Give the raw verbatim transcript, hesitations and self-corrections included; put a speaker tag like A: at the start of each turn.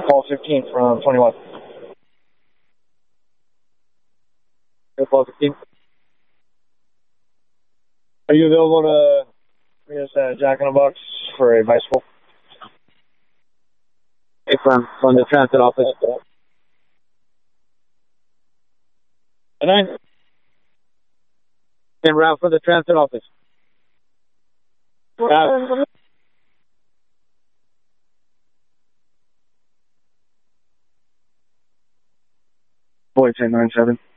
A: Call fifteen from twenty-one. Call fifteen. Are you available to bring us a Jack in a Box for a bicycle? Hey, from, from the transit office. And nine. En route for the transit office. Uh, Boy, ten nine seven.